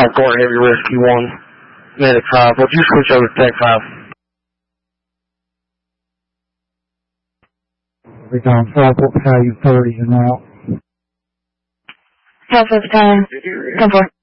Guard Heavy Rescue 1, Medic 5. Would you switch over to Tech 5? Recon Southwest Battalion 30 en route. Southwest Battalion, 10-4.